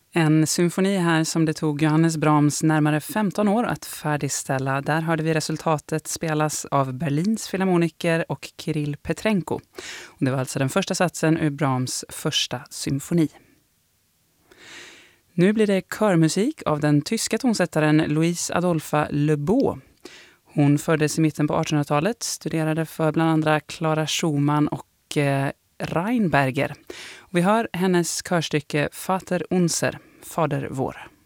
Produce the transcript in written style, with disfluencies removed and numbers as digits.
En symfoni här som det tog Johannes Brahms närmare 15 år att färdigställa. Där hörde vi resultatet spelas av Berlins filharmoniker och Kirill Petrenko. Och det var alltså den första satsen ur Brahms första symfoni. Nu blir det körmusik av den tyska tonsättaren Louise Adolpha Lebeau. Hon föddes i mitten på 1800-talet, studerade för bland andra Clara Schumann och Reinberger. Och vi hör hennes körstycke Vater unser, Fader vår.